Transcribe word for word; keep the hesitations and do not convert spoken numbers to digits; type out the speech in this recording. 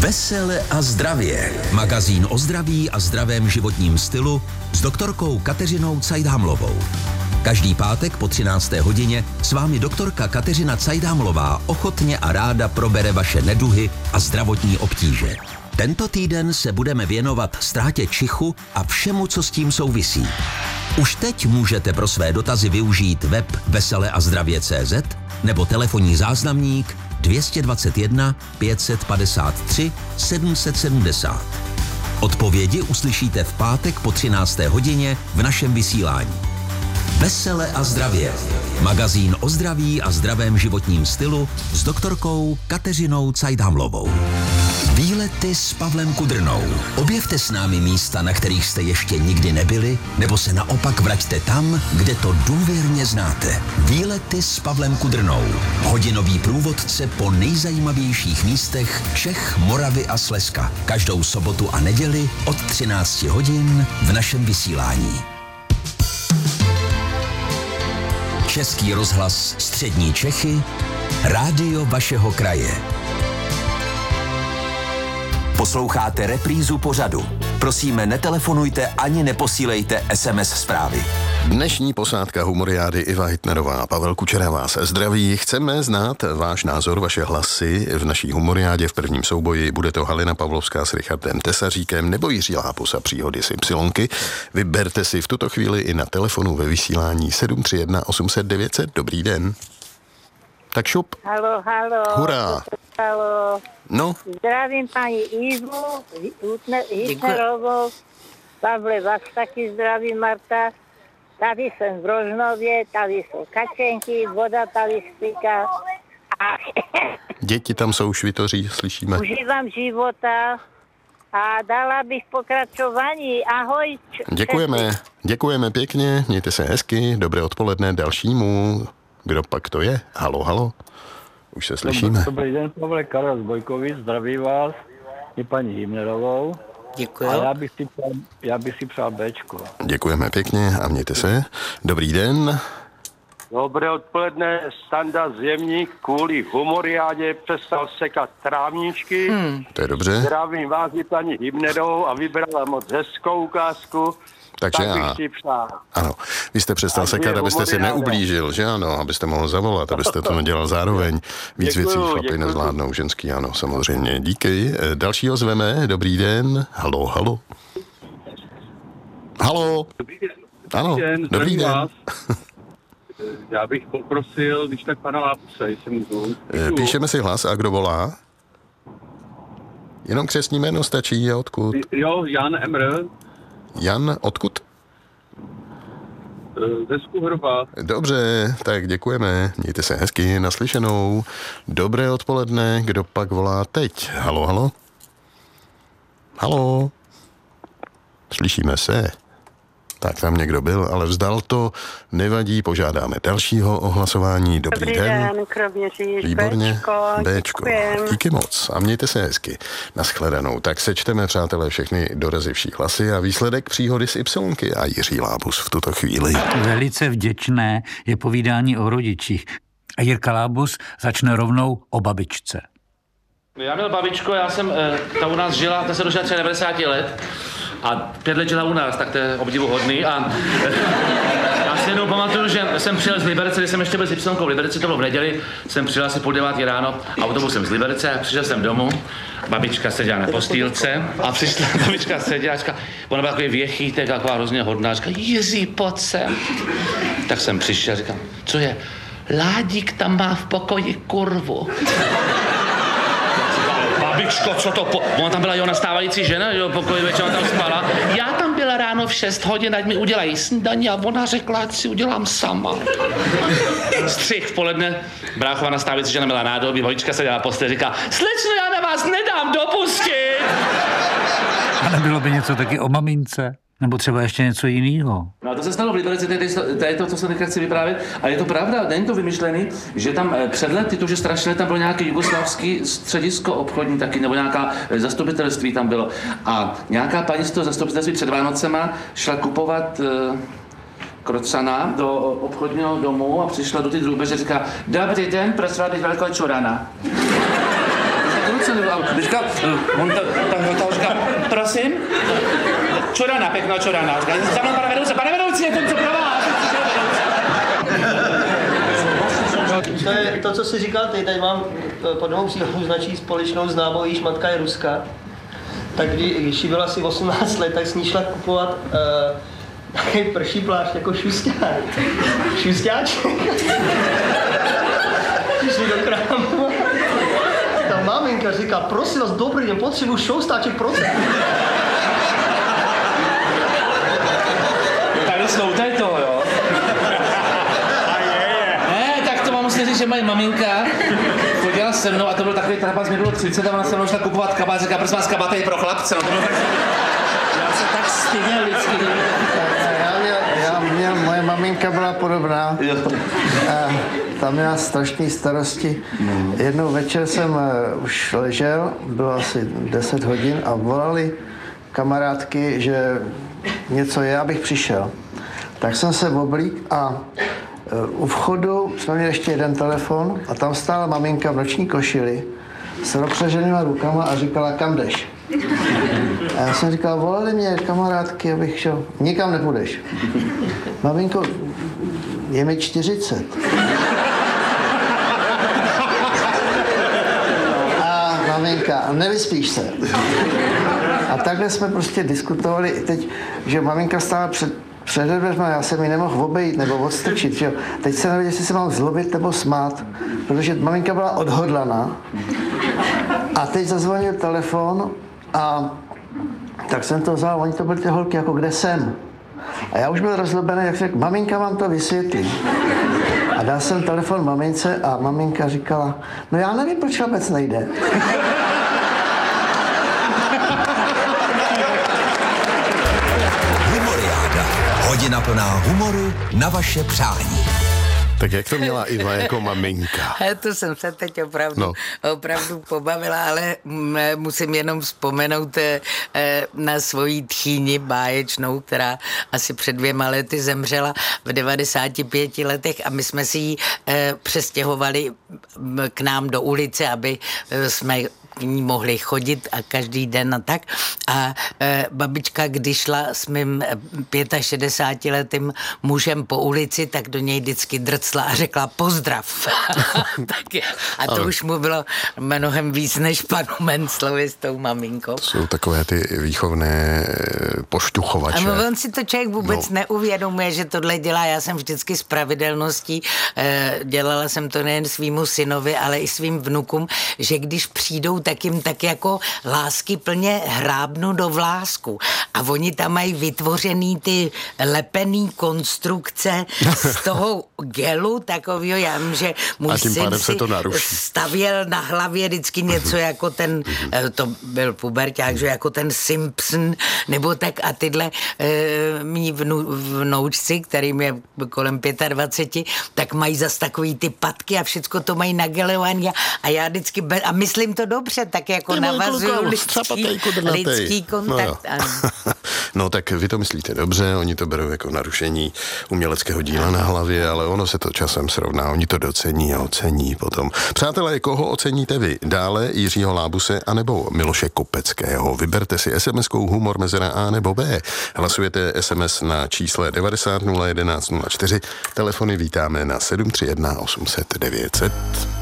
Vesele a zdravě. Magazín o zdraví a zdravém životním stylu s doktorkou Kateřinou Cajdámlovou. Každý pátek po třinácté hodině s vámi doktorka Kateřina Cajdámlová ochotně a ráda probere vaše neduhy a zdravotní obtíže. Tento týden se budeme věnovat ztrátě čichu a všemu, co s tím souvisí. Už teď můžete pro své dotazy využít web vesele a zdravě tečka cé zet nebo telefonní záznamník dvě stě dvacet jedna pět set padesát tři sedm set sedmdesát. Odpovědi uslyšíte v pátek po třinácté hodině v našem vysílání. Vesele a zdravě. Magazín o zdraví a zdravém životním stylu s doktorkou Kateřinou Cajdámlovou. Výlety s Pavlem Kudrnou. Objevte s námi místa, na kterých jste ještě nikdy nebyli, nebo se naopak vraťte tam, kde to důvěrně znáte. Výlety s Pavlem Kudrnou. Hodinový průvodce po nejzajímavějších místech Čech, Moravy a Slezska. Každou sobotu a neděli od třinácti hodin v našem vysílání. Český rozhlas Střední Čechy, rádio vašeho kraje. Posloucháte reprízu pořadu. Prosíme, netelefonujte ani neposílejte es em es zprávy. Dnešní posádka Humoriády Iva Hitnerová a Pavel Kučera vás zdraví. Chceme znát váš názor, vaše hlasy v naší Humoriádě v prvním souboji. Bude to Halina Pavlovská s Richardem Tesaříkem nebo Jiří Lápus a příhody z Ypsilonky. Vyberte si v tuto chvíli i na telefonu ve vysílání sedm tři jedna osm set devět set. Dobrý den. Tak šup. Halo, halo. Hurá. Halo. No. Zdravím paní Ivu Hitnerovou. Pavle, vás taky zdravím, Marta. Tady jsem v Rožnově, tady jsou kačenky, voda tady stíká. A děti tam jsou, švitoří, slyšíme. užívám života a dala bych pokračování. Ahoj. Děkujeme, děkujeme pěkně, mějte se hezky, dobré odpoledne dalšímu. Kdo pak to je? Halo, halo. Už se slyšíme. Dobrý den, Pavle, Karel Zbojkovič, zdraví vás i paní Himnerovou. Děkuji. A já bych si přál, já bych si přál Bčko. Děkujeme pěkně a mějte se. Dobrý den. Dobré odpoledne, Standa Zemník kvůli Humoriádě přestal sekat trávničky. Hmm. To je dobře. Zdravím vás i paní Hybnerovou a vybrala moc hezkou ukázku. Takže tak bych já, si přál. ano, vy jste přestal A sekat, je abyste si Humoriáda. neublížil, že ano, abyste mohl zavolat, abyste to nedělal zároveň. Víc Děkuju, věcí chlapi děkuju. nezvládnou, ženský ano, samozřejmě. Díky. Dalšího zveme, dobrý den. Halo, halo. Halo. Dobrý den. Ano, den, dobrý den. vás. Já bych poprosil, když tak pana Lápuse, jestli můžu. Píšeme si hlas a kdo volá? Jenom křestní jméno stačí a odkud? Jo, Jan Emr, Jan, odkud? ze Skuhrova. Dobře, tak děkujeme. Mějte se hezky, naslyšenou. Dobré odpoledne, kdo pak volá teď? Halo, halo? Halo? Slyšíme se. Tak tam někdo byl, ale vzdal to. Nevadí, požádáme dalšího o hlasování. Dobrý, Dobrý den. den, Kroměříž. Výborně. Béčko. Béčko. Děkujem. Díky moc a mějte se hezky. Naschledanou. Tak sečteme, přátelé, všechny dorazy vší hlasy a výsledek příhody z Ypsilonky a Jiří Lábus v tuto chvíli. Velice vděčné je povídání o rodičích. A Jirka Lábus začne rovnou o babičce. Já měl babičko, já jsem, ta u nás žila, ta se dožila devadesát tři let a pět let žila u nás, tak to je obdivuhodný a já si jenom pamatuju, že jsem přijel z Liberce, když jsem ještě byl s Ypsilonkou v Liberci, to bylo v neděli, jsem přijel asi půl devátý ráno autobusem z Liberce a přišel jsem domů, babička seděla na postýlce a přišla babička seděla, ona byla takový věchýtek, taková hrozně hodná, říká, Jiří, pojď sem. Tak jsem přišel a říkám, co je? Ládík tam má v pokoji kurvu. Babičko, co to po... Ona tam byla jo nastávající žena, jo, pokoji večer tam spala. Já tam byla ráno v šest hodin, ať mi udělají snídaní a ona řekla, ať si udělám sama. Střih v poledne, bráchová nastávající žena měla nádobí, babička se dělala postel, říká, slečno, já na vás nedám dopustit. A nebylo by něco taky o mamince? Nebo třeba ještě něco jiného? No a to se stalo v Liberci, to je to, co se teďka chci vyprávět. A je to pravda, není to vymyšlený, že tam před lety, to, že strašně tam bylo nějaké jugoslavské středisko obchodní taky, nebo nějaká zastupitelství tam bylo. A nějaká paní z toho zastupitelství před Vánocema šla kupovat uh, krocana do obchodního domu a přišla do ty drůbeže a říká, dobrý den, prosím vás, velká čurana. Teďka, on to, to, to říká, prosím? Čurana, pěkná čurana. Říká, za mnou, pane vedoucí, pane vedoucí, je to co pro vás. To je to, co jsi říkal ty, tady mám po dvou příhodů značí společnou známou, jejíž matka je Ruska. Tak když jí bylo asi osmnáct let, tak s ní šla kupovat uh, takový prší plášť jako šusťák. Šusťáček. Přišli do krámu. Ta maminka říká, prosím vás, dobrý den, potřebuji šustáček, prosím. Tady sloutaj to, jo. Ne, tak to vám musím říct, že moje maminka chodila se mnou a to byl takový trapas, mi bylo třicet a ona se mnou šla kupovat kabát, říká, prosím vás, kabát je pro chlapce, no to bylo tak... Já se tak styděl vždycky. Já měl, já měl, moje maminka byla podobná. A ta měla strašné starosti. Jednou večer jsem uh, už ležel, bylo asi deset hodin a volali kamarádky, že něco je, abych přišel. Tak jsem se oblík a uh, u vchodu jsme měli ještě jeden telefon a tam stála maminka v noční košili s rozpřeženýma rukama a říkala, kam jdeš? A já jsem říkal, volali mě kamarádky, abych šel. Nikam nepůjdeš. Maminko, je mi čtyřicet. A maminka, nevyspíš se. A takhle jsme prostě diskutovali teď, že maminka stála před Před dveřma, já jsem ji nemohl obejít nebo odstrčit, že jo. Teď jsem nevěděl, jestli se mám zlobit nebo smát, protože maminka byla odhodlaná. A teď zazvonil telefon a tak jsem to vzal, oni to byly ty holky, jako kde jsem. A já už byl rozlobený, jak řekl, maminka vám to vysvětlí. A dal jsem telefon mamince a maminka říkala, no já nevím, proč vůbec nejde. Hodina plná humoru na vaše přání. Tak jak to měla Iva jako maminka? To jsem se teď opravdu, no. opravdu pobavila, ale musím jenom vzpomenout na svoji tchýni báječnou, která asi před dvěma lety zemřela v devadesáti pěti letech a my jsme si ji přestěhovali k nám do ulice, aby jsme k ní mohli chodit a každý den a tak. A e, babička, když šla s mým šedesátiletým mužem po ulici, tak do něj vždycky drcla a řekla pozdrav. Tak je. A to ale už mu bylo mnohem víc než panu Menclovi s tou maminkou. Jsou takové ty výchovné pošťuchovače. A on si to člověk vůbec no. neuvědomuje, že tohle dělá. Já jsem vždycky s pravidelností, e, dělala jsem to nejen svýmu synovi, ale i svým vnukům, že když přijdou, tak jim tak jako lásky plně hrábnu do vlásku. A oni tam mají vytvořený ty lepený konstrukce z toho gelu takovýho, já vím, že můj syn si stavěl na hlavě vždycky něco jako ten, to byl puberťák, že jako ten Simpson, nebo tak a tyhle e, mý vnu, vnoučci, kterým je kolem dvacet pět, tak mají zas takový ty patky a všecko to mají nagelovaný a já vždycky, be, a myslím to dobře, tak jako navazuju lidský, lidský kontakt. No, no tak vy to myslíte dobře, oni to berou jako narušení uměleckého díla na hlavě, ale ono se to časem srovná, oni to docení a ocení potom. Přátelé, koho oceníte vy? Dále Jiřího Lábuse anebo Miloše Kopeckého? Vyberte si es em eskou humor mezera A nebo B. Hlasujete es em es na čísle devadesát nula jedenáct nula čtyři. Telefony vítáme na sedm tři jedna osm set devět set.